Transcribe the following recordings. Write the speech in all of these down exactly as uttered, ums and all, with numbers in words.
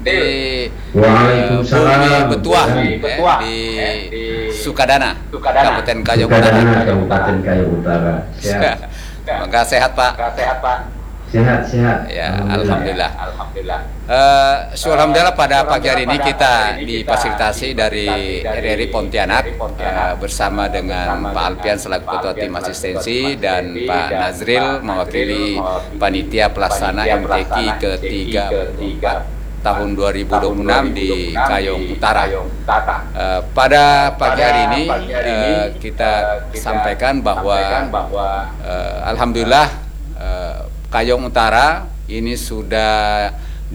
di Waalaikumsalam. Bumi Betuah, Bumi eh, Betuah, di eh, di Sukadana, Sukadana, Kabupaten Kayong Utara. Sukadana, Kabupaten Kayong Utara. Sehat. Maka sehat Pak. Sehat Pak. Sehat, sehat. Ya, alhamdulillah. Alhamdulillah. Uh, so, alhamdulillah pada Uh, pagi hari ini pada kita hari ini difasilitasi kita dari difasilitasi R R I Pontianak, R R I Pontianak, uh, bersama dengan bersama Pak Alpian dengan selaku Pak Ketua Alpian Tim selaku Asistensi Ketua Tim dan Asistensi Pak dan Nazril Pak mewakili Nazril Panitia Pelaksana Panitia M T Q Pelaksana ketiga M T Q ketiga tahun dua ribu dua puluh enam di Kayong Utara. Kayong Utara. Uh, pada pagi hari ini, pagi hari ini, uh, kita, uh, kita sampaikan bahwa, sampaikan bahwa uh, alhamdulillah uh, Kayong Utara ini sudah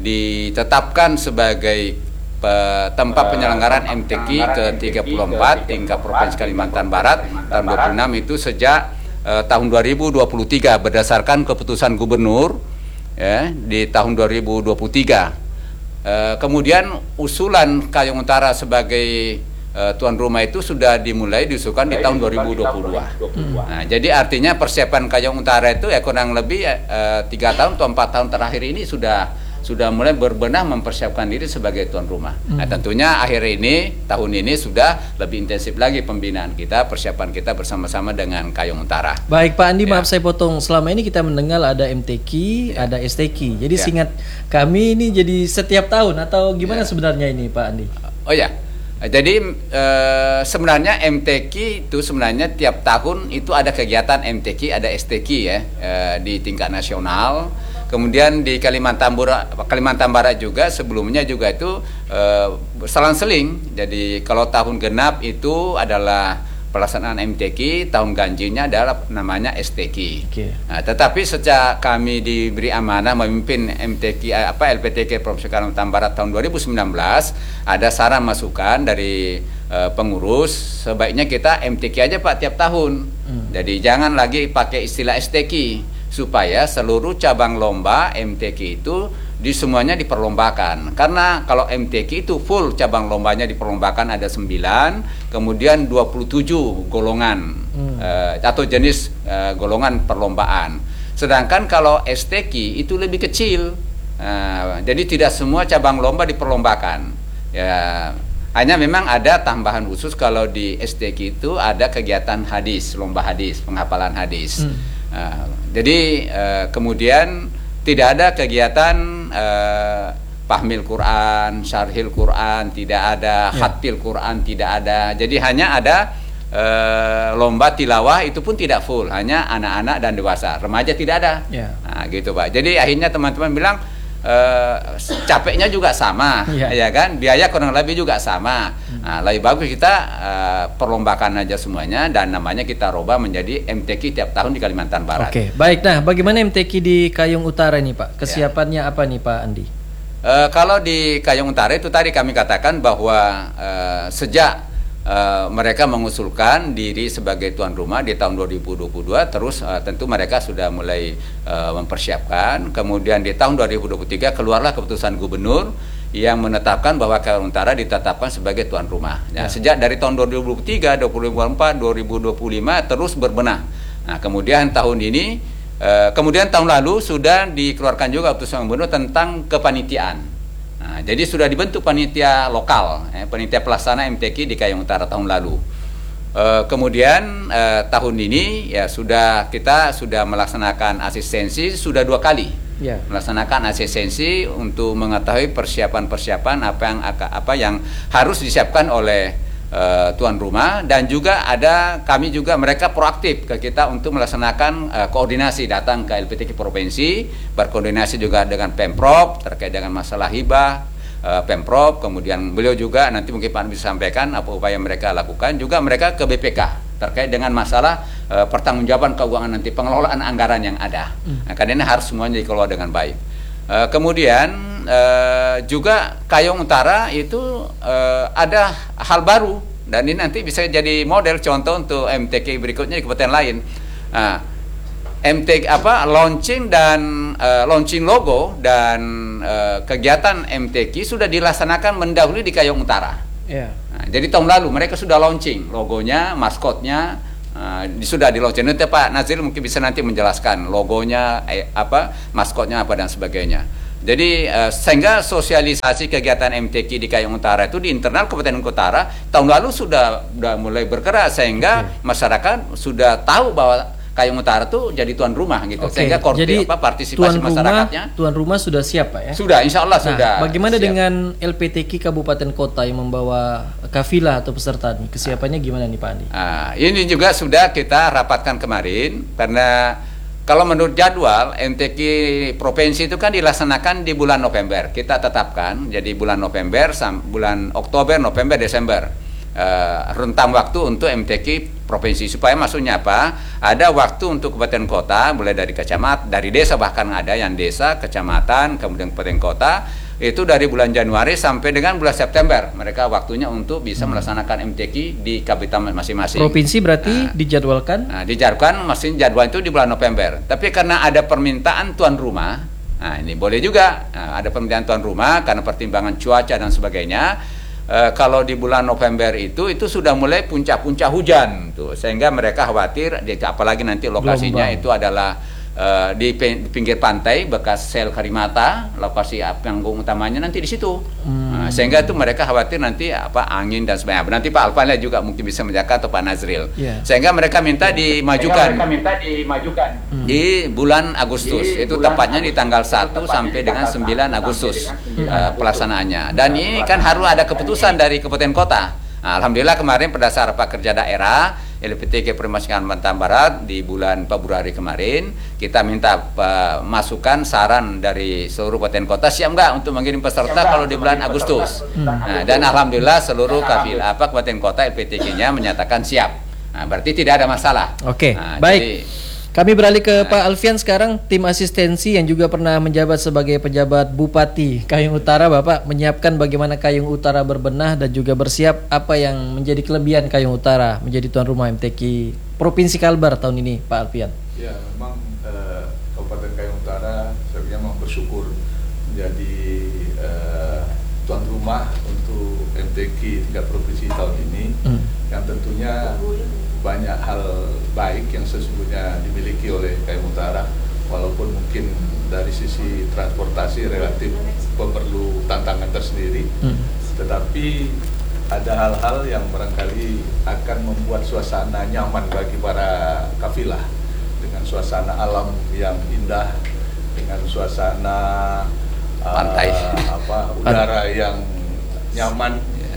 ditetapkan sebagai pe- tempat penyelenggaraan M T Q ke tiga puluh empat tingkat Provinsi Kalimantan Barat tahun dua puluh enam itu sejak uh, tahun dua ribu dua puluh tiga berdasarkan keputusan Gubernur ya di tahun dua ribu dua puluh tiga. Uh, kemudian usulan Kayong Utara sebagai uh, tuan rumah itu sudah dimulai diusulkan di tahun dua ribu dua puluh dua. Hmm. Nah, jadi artinya persiapan Kayong Utara itu ya kurang lebih tiga uh, tahun atau empat tahun terakhir ini sudah sudah mulai berbenah mempersiapkan diri sebagai tuan rumah. Hmm. Nah, tentunya akhir ini, tahun ini sudah lebih intensif lagi pembinaan kita, persiapan kita bersama-sama dengan Kayong Utara. Baik Pak Andi, ya. maaf saya potong. Selama ini kita mendengar ada M T Q, ya. ada S T Q. Jadi ya. singkat kami ini jadi setiap tahun atau gimana ya. sebenarnya ini Pak Andi? Oh ya, jadi e, sebenarnya M T Q itu sebenarnya tiap tahun itu ada kegiatan M T Q, ada S T Q ya e, di tingkat nasional. Kemudian di Kalimantan Barat, Kalimantan Barat juga sebelumnya juga itu e, selang-seling. Jadi kalau tahun genap itu adalah pelaksanaan M T Q, tahun ganjilnya adalah namanya S T Q. Okay. Nah, tetapi sejak kami diberi amanah memimpin M T Q apa L P T K Provinsi Kalimantan Barat tahun dua ribu sembilan belas, ada saran masukan dari e, pengurus sebaiknya kita M T Q aja Pak tiap tahun. Hmm. Jadi jangan lagi pakai istilah S T Q, supaya seluruh cabang lomba M T Q itu di semuanya diperlombakan. Karena kalau M T Q itu full cabang lombanya diperlombakan ada sembilan, kemudian dua puluh tujuh golongan hmm. uh, atau jenis uh, golongan perlombaan. Sedangkan kalau S T Q itu lebih kecil. Uh, jadi tidak semua cabang lomba diperlombakan. Ya, hanya memang ada tambahan khusus kalau di S T Q itu ada kegiatan hadis, lomba hadis, penghafalan hadis. Hmm. Uh, jadi uh, kemudian tidak ada kegiatan uh, pahmil Quran, syarhil Quran, tidak ada khatil Quran, tidak ada. Jadi hanya ada uh, lomba tilawah, itu pun tidak full, hanya anak-anak dan dewasa, remaja tidak ada. Yeah. Nah, gitu Pak. Jadi akhirnya teman-teman bilang Uh, capeknya juga sama, yeah. ya kan, biaya kurang lebih juga sama. Hmm. Nah, lebih bagus kita uh, perlombakan aja semuanya dan namanya kita robah menjadi M T Q tiap tahun di Kalimantan Barat. Oke, okay. Baik. Nah, bagaimana M T Q di Kayong Utara nih Pak? Kesiapannya yeah. apa nih Pak Andi? Uh, kalau di Kayong Utara itu tadi kami katakan bahwa uh, sejak Uh, mereka mengusulkan diri sebagai tuan rumah di tahun dua ribu dua puluh dua, terus uh, tentu mereka sudah mulai uh, mempersiapkan. Kemudian di tahun dua ribu dua puluh tiga keluarlah keputusan gubernur yang menetapkan bahwa Kayong Utara ditetapkan sebagai tuan rumah. Nah, ya. Sejak dari tahun dua ribu dua puluh tiga, dua ribu dua puluh empat, dua ribu dua puluh lima terus berbenah. Nah, kemudian tahun ini, uh, kemudian tahun lalu sudah dikeluarkan juga keputusan gubernur tentang kepanitiaan. Nah, jadi sudah dibentuk panitia lokal, eh, panitia pelaksana M T Q di Kayong Utara tahun lalu. E, kemudian e, tahun ini ya sudah kita sudah melaksanakan asistensi sudah dua kali, yeah. melaksanakan asistensi untuk mengetahui persiapan-persiapan apa yang apa yang harus disiapkan oleh Uh, tuan rumah, dan juga ada kami juga mereka proaktif ke kita untuk melaksanakan uh, koordinasi, datang ke L P T K provinsi, berkoordinasi juga dengan Pemprov terkait dengan masalah hibah uh, Pemprov. Kemudian beliau juga nanti mungkin Pak bisa sampaikan apa upaya mereka lakukan, juga mereka ke B P K terkait dengan masalah uh, pertanggungjawaban keuangan nanti, pengelolaan anggaran yang ada. hmm. Nah, karena ini harus semuanya dikelola dengan baik. uh, kemudian Uh, juga Kayong Utara itu uh, ada hal baru, dan ini nanti bisa jadi model contoh untuk M T Q berikutnya di kabupaten lain. Nah, M T Q apa launching dan uh, launching logo dan uh, kegiatan M T Q sudah dilaksanakan mendahului di Kayong Utara. Yeah. Nah, jadi tahun lalu mereka sudah launching logonya, maskotnya. Uh, sudah di launching. Nanti Pak Nazril mungkin bisa nanti menjelaskan logonya, eh, apa maskotnya apa dan sebagainya. Jadi uh, sehingga sosialisasi kegiatan M T Q di Kayong Utara itu di internal Kabupaten Utara tahun lalu sudah sudah mulai bergerak, sehingga okay. masyarakat sudah tahu bahwa Kayong Utara tuh jadi tuan rumah gitu. Okay. Sehingga korti, jadi apa, partisipasi tuan rumah, masyarakatnya. Tuan rumah sudah siap Pak ya? Sudah, insya Allah nah, sudah. Bagaimana siap. dengan L P T Q kabupaten kota yang membawa kafilah atau peserta nih? Kesiapannya gimana nih Pak Andi? Nah, ini juga sudah kita rapatkan kemarin, karena kalau menurut jadwal M T Q provinsi itu kan dilaksanakan di bulan November. Kita tetapkan jadi bulan November, bulan Oktober, November, Desember. Uh, rentang waktu untuk M T Q provinsi, supaya maksudnya apa? Ada waktu untuk kabupaten kota, mulai dari kecamatan, dari desa, bahkan ada yang desa, kecamatan, kemudian kabupaten kota. Itu dari bulan Januari sampai dengan bulan September mereka waktunya untuk bisa hmm. melaksanakan M T Q di kabupaten masing-masing. Provinsi berarti nah, dijadwalkan? Nah, dijadwalkan masih jadwal itu di bulan November. Tapi karena ada permintaan tuan rumah, nah ini boleh juga. Nah, ada permintaan tuan rumah karena pertimbangan cuaca dan sebagainya. E, kalau di bulan November itu itu sudah mulai puncak-puncak hujan tuh, sehingga mereka khawatir, apalagi nanti lokasinya Gelombang. Itu adalah Uh, di, di pinggir pantai bekas sel Karimata, lokasi panggung utamanya nanti di situ. Hmm. Nah, sehingga itu mereka khawatir nanti apa angin dan sebagainya. Nanti Pak Alfanya juga mungkin bisa menjaga, atau Pak Nazril. Yeah. Sehingga mereka minta dimajukan. Mereka minta dimajukan hmm. di bulan Agustus. Di itu bulan tepatnya Agustus. Di tanggal satu sampai dengan sembilan Agustus uh, pelaksanaannya. Dan ini kan harus ada keputusan dari kabupaten kota. Nah, alhamdulillah kemarin pada saat rapat kerja daerah L P T Q Provinsi Kalimantan Barat di bulan Februari kemarin, kita minta uh, masukan saran dari seluruh kabupaten kota siap nggak untuk mengirim peserta kalau di bulan Agustus. Hmm. Nah, dan alhamdulillah seluruh kafil apa kabupaten kota L P T Q-nya menyatakan siap. Nah, berarti tidak ada masalah. Oke, nah, baik. Jadi, kami beralih ke nah. Pak Alfian sekarang, tim asistensi yang juga pernah menjabat sebagai pejabat Bupati Kayong Utara. Bapak menyiapkan bagaimana Kayong Utara berbenah dan juga bersiap apa yang menjadi kelebihan Kayong Utara menjadi tuan rumah M T Q Provinsi Kalbar tahun ini, Pak Alfian. Ya, memang eh, Kabupaten Kayong Utara sebenarnya memang bersyukur menjadi eh, tuan rumah untuk M T Q tingkat provinsi tahun ini, hmm. yang tentunya banyak hal baik yang sesungguhnya dimiliki oleh Kayong Utara, walaupun mungkin dari sisi transportasi relatif perlu tantangan tersendiri, hmm. tetapi ada hal-hal yang barangkali akan membuat suasana nyaman bagi para kafilah, dengan suasana alam yang indah, dengan suasana pantai, uh, apa udara yang nyaman,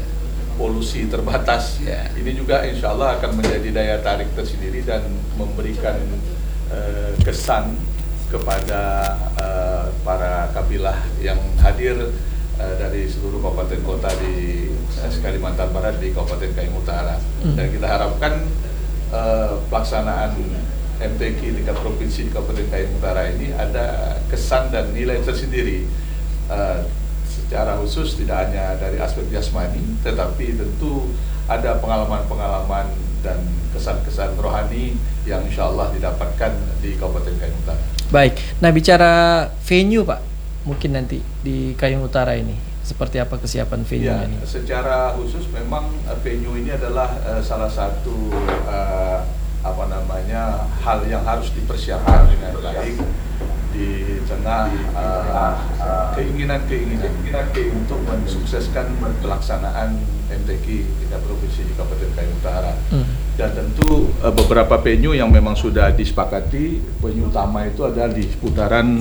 polusi terbatas. Yeah. Ini juga insya Allah akan menjadi daya tarik tersendiri dan memberikan uh, kesan kepada uh, para kabilah yang hadir uh, dari seluruh kabupaten kota di uh, Kalimantan Barat, di Kabupaten Kayong Utara. Mm. Dan kita harapkan uh, pelaksanaan M T Q tingkat provinsi di Kabupaten Kayong Utara ini ada kesan dan nilai tersendiri. Uh, secara khusus tidak hanya dari aspek jasmani, tetapi tentu ada pengalaman-pengalaman dan kesan-kesan rohani yang insya Allah didapatkan di Kabupaten Kayong Utara. Baik, nah bicara venue Pak, mungkin nanti di Kayong Utara ini seperti apa kesiapan venue-nya ya, ini? Secara khusus memang venue ini adalah uh, salah satu uh, apa namanya hal yang harus dipersiapkan dengan baik di tengah uh, uh, keinginan-keinginan untuk mensukseskan pelaksanaan M T Q tingkat provinsi di Kabupaten Kayong Utara. Hmm. Dan tentu uh, beberapa venue yang memang sudah disepakati, venue utama itu adalah di seputaran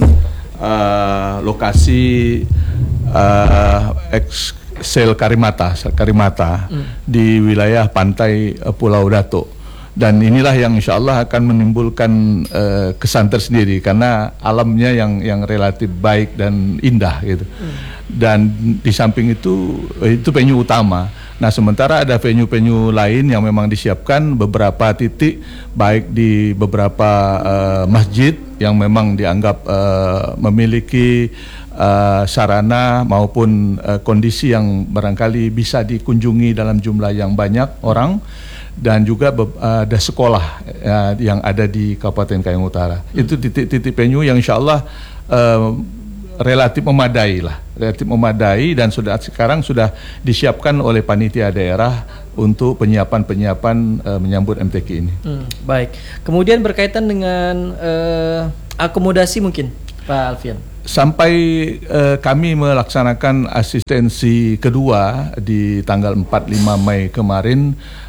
uh, lokasi uh, ex sel Karimata, sel Karimata hmm. di wilayah pantai uh, Pulau Dato. Dan inilah yang insya Allah akan menimbulkan uh, kesan tersendiri karena alamnya yang yang relatif baik dan indah gitu. Hmm. Dan di samping itu itu venue utama. Nah, sementara ada venue-venue lain yang memang disiapkan beberapa titik, baik di beberapa uh, masjid yang memang dianggap uh, memiliki uh, sarana maupun uh, kondisi yang barangkali bisa dikunjungi dalam jumlah yang banyak orang. Dan juga uh, ada sekolah uh, yang ada di Kabupaten Kayong Utara. Hmm. Itu titik-titik venue yang insya Allah uh, relatif memadai lah, relatif memadai dan sudah sekarang sudah disiapkan oleh panitia daerah untuk penyiapan-penyiapan uh, menyambut M T Q ini. Hmm, baik. Kemudian berkaitan dengan uh, akomodasi mungkin, Pak Alfian. sampai uh, kami melaksanakan asistensi kedua di tanggal empat lima Mei kemarin,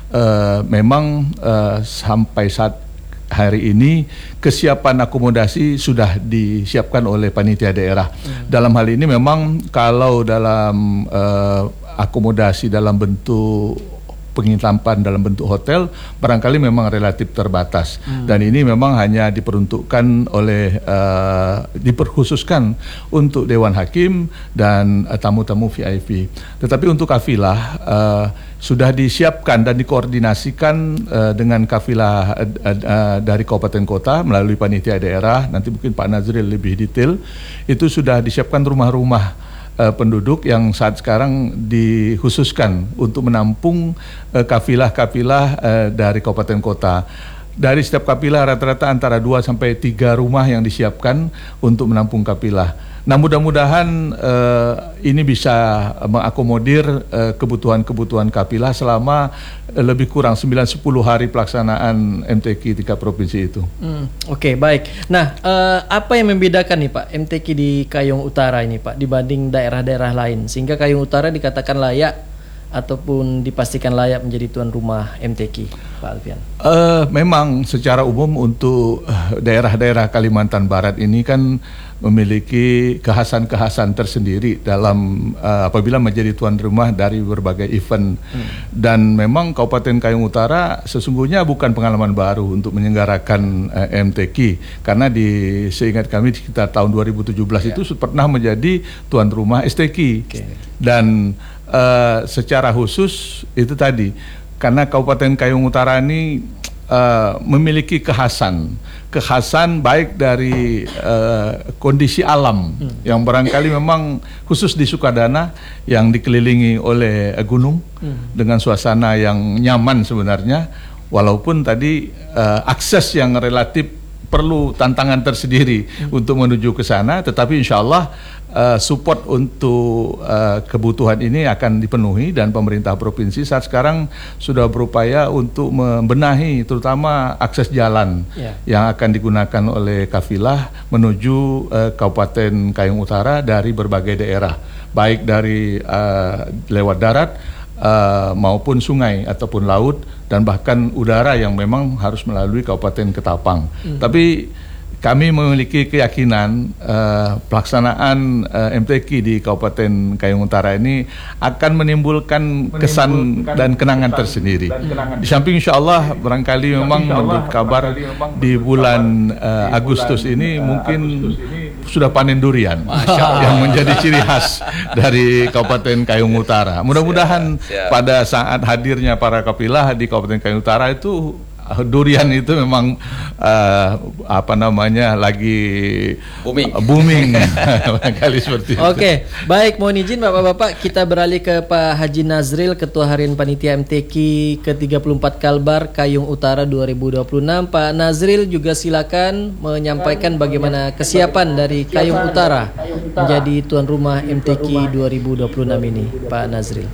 uh, memang uh, sampai saat hari ini kesiapan akomodasi sudah disiapkan oleh panitia daerah. Hmm. Dalam hal ini memang kalau dalam uh, akomodasi dalam bentuk penginapan dalam bentuk hotel barangkali memang relatif terbatas, hmm. dan ini memang hanya diperuntukkan oleh uh, diperkhususkan untuk Dewan Hakim dan uh, tamu-tamu V I P. Tetapi untuk kafilah uh, sudah disiapkan dan dikoordinasikan uh, dengan kafilah uh, uh, dari kabupaten kota melalui panitia daerah. Nanti mungkin Pak Nazril lebih detail. Itu sudah disiapkan rumah-rumah Uh, penduduk yang saat sekarang dikhususkan untuk menampung uh, kafilah-kafilah uh, dari kabupaten kota. Dari setiap kafilah rata-rata antara dua sampai tiga rumah yang disiapkan untuk menampung kafilah. Nah, mudah-mudahan uh, ini bisa mengakomodir uh, kebutuhan-kebutuhan kafilah selama uh, lebih kurang sembilan sampai sepuluh hari pelaksanaan M T Q tiga provinsi itu. Hmm, Oke, okay, baik. Nah, uh, apa yang membedakan nih Pak M T Q di Kayong Utara ini Pak dibanding daerah-daerah lain sehingga Kayong Utara dikatakan layak ataupun dipastikan layak menjadi tuan rumah M T Q, Pak Alfian? Uh, memang secara umum untuk daerah-daerah Kalimantan Barat ini kan memiliki kekhasan-kekhasan tersendiri dalam uh, apabila menjadi tuan rumah dari berbagai event. Hmm. Dan memang Kabupaten Kayong Utara sesungguhnya bukan pengalaman baru untuk menyelenggarakan uh, M T Q, karena di seingat kami sekitar tahun dua ribu tujuh belas yeah. itu pernah menjadi tuan rumah S T Q. Okay. Dan Uh, secara khusus itu tadi karena Kabupaten Kayong Utara ini uh, memiliki kekhasan kekhasan baik dari uh, kondisi alam hmm. yang barangkali memang khusus di Sukadana yang dikelilingi oleh uh, gunung hmm. dengan suasana yang nyaman sebenarnya, walaupun tadi uh, akses yang relatif perlu tantangan tersendiri hmm. untuk menuju ke sana, tetapi insya Allah Uh, support untuk uh, kebutuhan ini akan dipenuhi dan pemerintah provinsi saat sekarang sudah berupaya untuk membenahi terutama akses jalan yeah. yang akan digunakan oleh kafilah menuju uh, Kabupaten Kayong Utara dari berbagai daerah, baik dari uh, lewat darat uh, maupun sungai ataupun laut dan bahkan udara yang memang harus melalui Kabupaten Ketapang. Mm. Tapi kami memiliki keyakinan uh, pelaksanaan uh, M T Q di Kabupaten Kayong Utara ini akan menimbulkan, menimbulkan kesan dan kenangan kesan tersendiri. Dan kenangan. Di samping insya Allah barangkali memang menurut kabar di bulan uh, Agustus ini uh, mungkin Agustus ini sudah panen durian yang menjadi ciri khas dari Kabupaten Kayong Utara. Mudah-mudahan siap, siap. pada saat hadirnya para kafilah di Kabupaten Kayong Utara itu durian itu memang uh, apa namanya lagi booming, uh, booming. Kali seperti itu. Oke, baik, mohon izin Bapak-bapak kita beralih ke Pak Haji Nazril, Ketua Harian Panitia M T Q ke tiga puluh empat Kalbar Kayong Utara dua ribu dua puluh enam. Pak Nazril juga silakan menyampaikan bagaimana kesiapan dari Kayong Utara menjadi tuan rumah M T Q dua ribu dua puluh enam ini, Pak Nazril.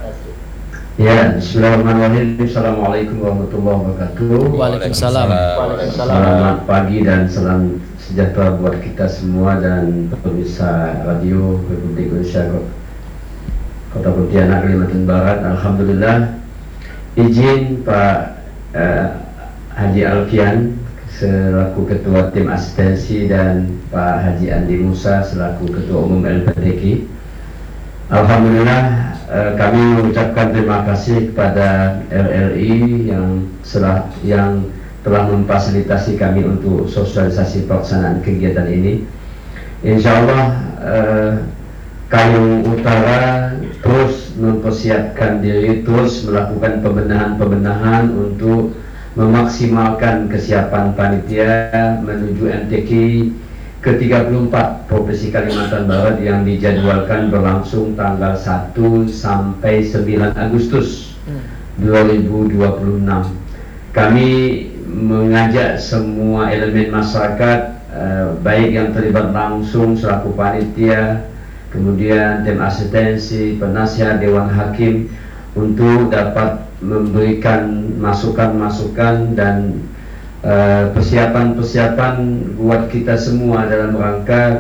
Ya, bismillahirrahmanirrahim. Assalamualaikum warahmatullahi wabarakatuh. Waalaikumsalam. Selamat pagi dan salam sejahtera buat kita semua dan pemirsa radio Republik Indonesia Kota Pontianak Kalimantan Barat. Alhamdulillah, izin Pak eh, Haji Alfian selaku Ketua Tim Asistensi dan Pak Haji Andi Musa selaku Ketua Umum L P T Q. Alhamdulillah, eh, kami mengucapkan terima kasih kepada L L I yang setelah yang telah memfasilitasi kami untuk sosialisasi pelaksanaan kegiatan ini. Insya Allah eh, Kayong Utara terus mempersiapkan diri, terus melakukan pembenahan-pembenahan untuk memaksimalkan kesiapan panitia menuju M T Q ke tiga puluh empat Provinsi Kalimantan Barat yang dijadwalkan berlangsung tanggal satu sampai sembilan Agustus dua ribu dua puluh enam. Kami mengajak semua elemen masyarakat eh, baik yang terlibat langsung selaku panitia, kemudian tim asistensi, penasihat, Dewan Hakim untuk dapat memberikan masukan-masukan dan persiapan-persiapan uh, buat kita semua dalam rangka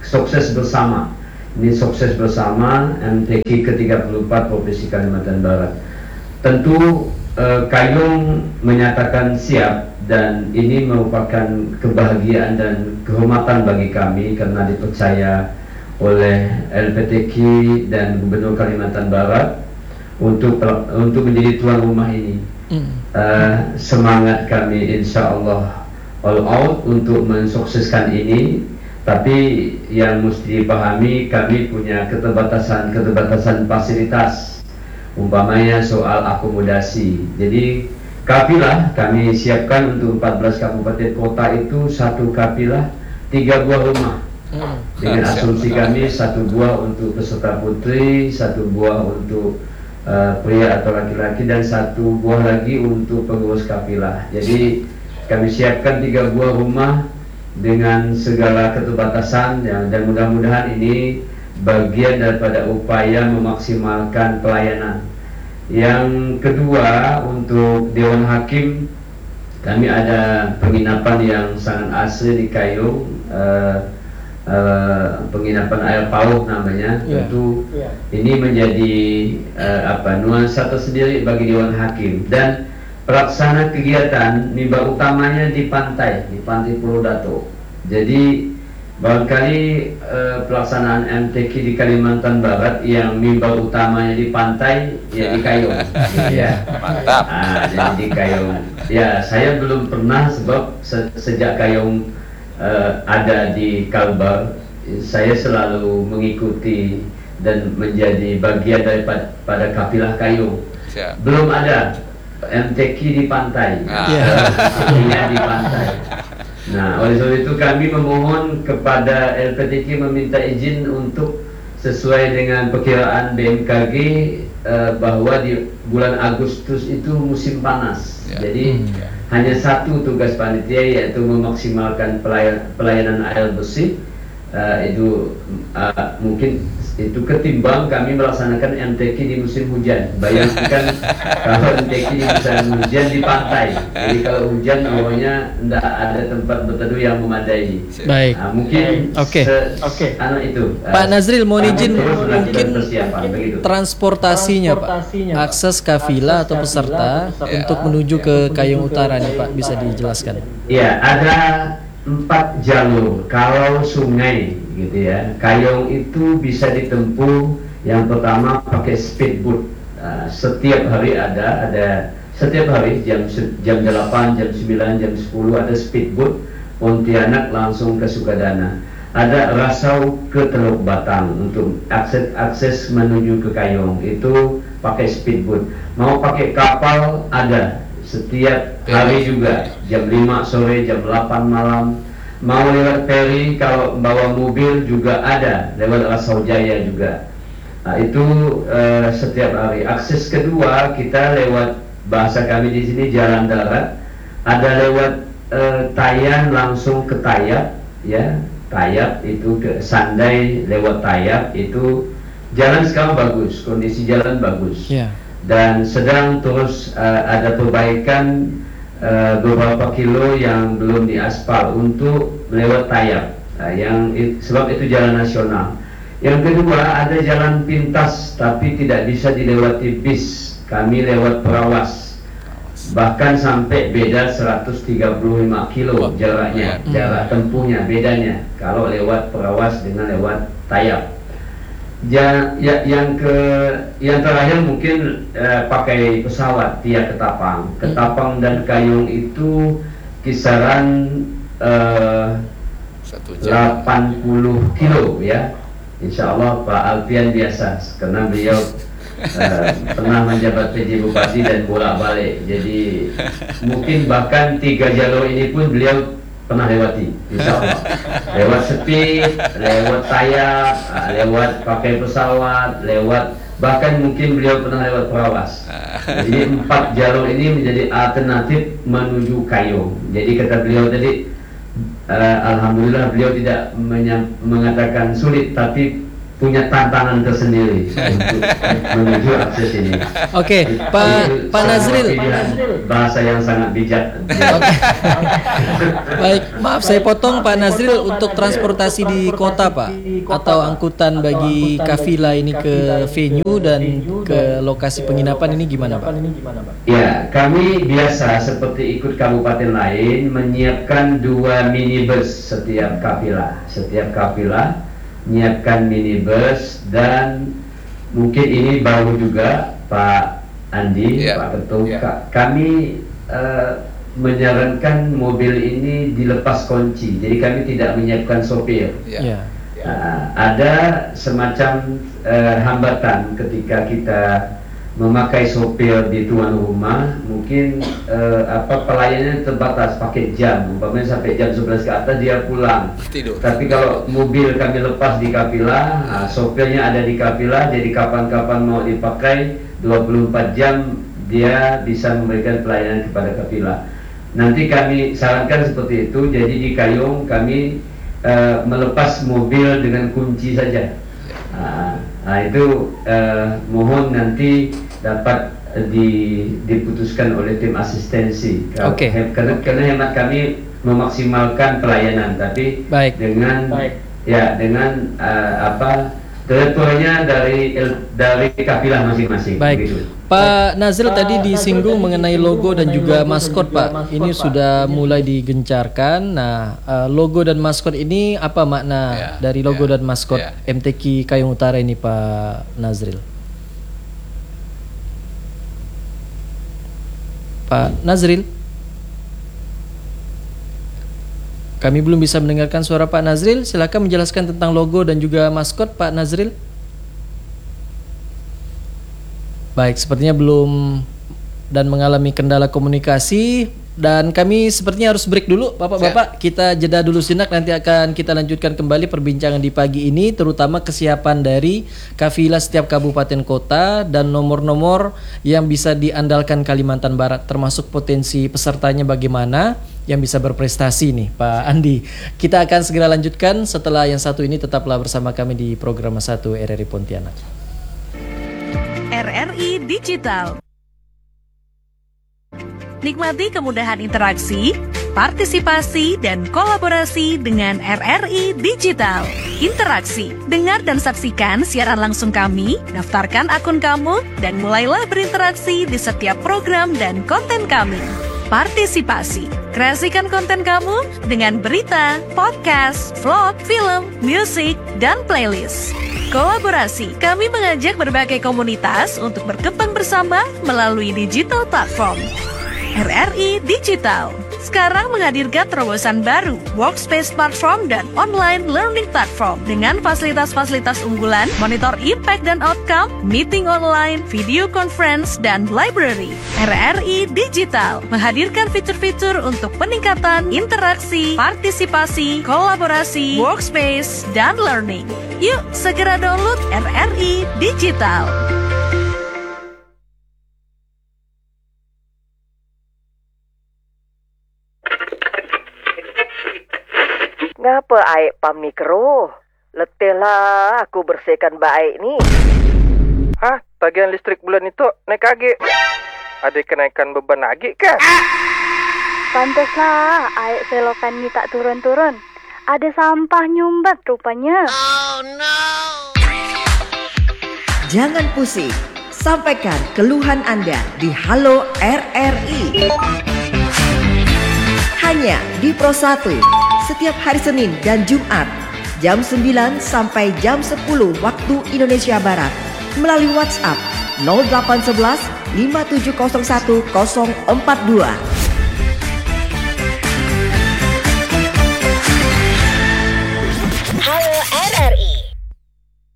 sukses bersama. Ini sukses bersama M T Q ke tiga puluh empat Provinsi Kalimantan Barat. Tentu eh, Kayung menyatakan siap, dan ini merupakan kebahagiaan dan kehormatan bagi kami karena dipercaya oleh L P T Q dan Gubernur Kalimantan Barat untuk untuk menjadi tuan rumah ini. Mm. Uh, semangat kami insya Allah all out untuk mensukseskan ini, tapi yang mesti dipahami kami punya keterbatasan-keterbatasan fasilitas, umpamanya soal akomodasi. Jadi kafilah kami siapkan untuk empat belas kabupaten kota itu satu kafilah tiga buah rumah. Hmm. Dengan asumsi kami satu buah untuk peserta putri, satu buah untuk uh, pria atau laki-laki, dan satu buah lagi untuk pengurus kafilah. Jadi kami siapkan tiga buah rumah dengan segala keterbatasan, ya, dan mudah-mudahan ini bagian daripada upaya memaksimalkan pelayanan. Yang kedua, untuk Dewan Hakim kami ada penginapan yang sangat asli di Kayung, uh, uh, penginapan air pauh namanya. Yeah. Tentu yeah. ini menjadi uh, apa nuansa tersendiri bagi Dewan Hakim, dan pelaksana kegiatan mimbar utamanya di pantai, di pantai Pulau Dato. Jadi barangkali eh, pelaksanaan M T Q di Kalimantan Barat yang mimbar utamanya di pantai, ya di Kayung. Ya, mantap. Nah, jadi di Kayung. Ya, saya belum pernah, sebab se sejak Kayung eh, ada di Kalbar, saya selalu mengikuti dan menjadi bagian daripada pada kafilah Kayung. Siap. Belum ada M T Q di pantai, ah. ya. di pantai. Nah, oleh sebab itu kami memohon kepada L P T Q meminta izin untuk sesuai dengan perkiraan B M K G eh, bahwa di bulan Agustus itu musim panas. Ya. Jadi hmm. hanya satu tugas panitia, yaitu memaksimalkan pelayan, pelayanan air bersih. Uh, itu uh, mungkin itu ketimbang kami melaksanakan M T Q di musim hujan. Bayangkan kalau M T Q di musim hujan di pantai, jadi kalau hujan awalnya tidak ada tempat berteduh yang memadai. Baik. Nah, mungkin oke okay. Oke. Anu itu. Uh, Pak Nazril mau izin mungkin transportasinya, transportasinya Pak, akses kafilah atau peserta ya. Untuk menuju ke Kayung Utara nih Pak, bisa dijelaskan? Iya, ada empat jalur. Kalau sungai gitu ya, Kayung itu bisa ditempuh. Yang pertama pakai speedboat. Uh, setiap hari ada ada setiap hari jam jam delapan, jam sembilan, jam sepuluh ada speedboat Pontianak langsung ke Sukadana. Ada Rasau ke Teluk Batang untuk akses akses menuju ke Kayung itu pakai speedboat. Mau pakai kapal ada setiap hari juga, jam lima sore, jam delapan malam. Mau lewat ferry, kalau bawa mobil juga ada, lewat Rasau Jaya juga. Nah, itu uh, setiap hari. Akses kedua kita lewat, bahasa kami di sini jalan darat. Ada lewat uh, Tayan langsung ke Tayap, ya. Tayap itu ke Sandai lewat Tayap, itu jalan sekarang bagus, kondisi jalan bagus. Yeah. Dan sedang terus uh, ada perbaikan uh, beberapa kilo yang belum diaspal untuk lewat Tayap, uh, yang it, sebab itu jalan nasional. Yang kedua ada jalan pintas tapi tidak bisa dilewati bis, kami lewat Perawas, bahkan sampai beda seratus tiga puluh lima kilo jaraknya, jarak tempuhnya bedanya kalau lewat Perawas dengan lewat Tayap. Ya, ya, yang ke yang terakhir mungkin eh, pakai pesawat via Ketapang. Ketapang dan Kayung itu kisaran eh, delapan puluh kilo ya. Insya Allah Pak Alfian biasa karena beliau eh, pernah menjabat P J Bupati dan bolak-balik. Jadi mungkin bahkan tiga jalur ini pun beliau pernah lewati, insya Allah. Lewat speed, lewat Tayap, lewat pakai pesawat, lewat bahkan mungkin beliau pernah lewat Perawas. Jadi empat jalur ini menjadi alternatif menuju Kayung. Jadi kata beliau tadi, uh, alhamdulillah beliau tidak mengatakan sulit, tapi punya tantangan tersendiri untuk menuju akses ini. Oke, Pak Pak Nazril. Bahasa yang sangat bijak. Oke. Baik, maaf saya potong Pak Nazril, untuk transportasi di kota Pak, atau angkutan bagi kafilah ini ke venue dan ke lokasi penginapan ini gimana Pak? Ya, kami biasa seperti ikut kabupaten lain menyiapkan dua minibus setiap kafilah. Setiap kafilah menyiapkan minibus, dan mungkin ini baru juga Pak Andi, yeah. Pak Ketum, yeah. kami uh, menyarankan mobil ini dilepas kunci, jadi kami tidak menyiapkan sopir. Yeah. Yeah. Uh, ada semacam uh, hambatan ketika kita memakai sopir di tuan rumah, mungkin uh, apa pelayanannya terbatas pakai jam, umpamanya sampai jam sebelas ke atas dia pulang. Tidur. Tapi kalau mobil kami lepas di kafilah, nah, sopirnya ada di kafilah, jadi kapan-kapan mau dipakai dua puluh empat jam dia bisa memberikan pelayanan kepada kafilah. Nanti kami sarankan seperti itu. Jadi di Kayong kami uh, melepas mobil dengan kunci saja. Nah, nah itu uh, mohon nanti dapat uh, di, diputuskan oleh tim asistensi. Oke. Okay. Karena, karena hemat kami memaksimalkan pelayanan, tapi Baik. dengan Baik. ya dengan uh, apa teritorinya dari dari kafilah masing-masing. Baik. Begitu. Pak Nazril, tadi disinggung mengenai logo dan juga maskot Pak. Ini sudah mulai digencarkan. Nah, uh, logo dan maskot ini apa makna ya, dari logo ya, dan maskot ya. M T Q Kayong Utara ini Pak Nazril? Pak Nazril, kami belum bisa mendengarkan suara Pak Nazril. Silakan menjelaskan tentang logo dan juga maskot Pak Nazril. Baik, sepertinya belum dan mengalami kendala komunikasi, dan kami sepertinya harus break dulu Bapak-bapak. Kita jeda dulu sejenak, nanti akan kita lanjutkan kembali perbincangan di pagi ini, terutama kesiapan dari kafilah setiap kabupaten kota dan nomor-nomor yang bisa diandalkan Kalimantan Barat, termasuk potensi pesertanya bagaimana yang bisa berprestasi nih Pak Andi. Kita akan segera lanjutkan setelah yang satu ini. Tetaplah bersama kami di program satu R R I Pontianak. R R I Digital. Nikmati kemudahan interaksi, partisipasi, dan kolaborasi dengan R R I Digital. Interaksi, dengar dan saksikan siaran langsung kami, daftarkan akun kamu, dan mulailah berinteraksi di setiap program dan konten kami. Partisipasi, kreasikan konten kamu dengan berita, podcast, vlog, film, musik, dan playlist. Kolaborasi, kami mengajak berbagai komunitas untuk berkembang bersama melalui digital platform. R R I Digital sekarang menghadirkan terobosan baru, workspace platform dan online learning platform dengan fasilitas-fasilitas unggulan, monitor impact dan outcome, meeting online, video conference, dan library. R R I Digital menghadirkan fitur-fitur untuk peningkatan interaksi, partisipasi, kolaborasi, workspace, dan learning. Yuk segera download R R I Digital. Ngapa aik pam mikro? Letihlah aku bersihkan baik ni. Hah? Tagihan listrik bulan itu naik lagi. Ada kenaikan beban lagi ke? Pantaslah aik selokan ni tak turun-turun. Ada sampah nyumbat rupanya. Oh no. Jangan pusing. Sampaikan keluhan Anda di Halo R R I. Hanya di Pro satu. Setiap hari Senin dan Jumat jam sembilan sampai jam sepuluh waktu Indonesia Barat melalui WhatsApp nol delapan satu satu lima tujuh nol satu nol empat dua.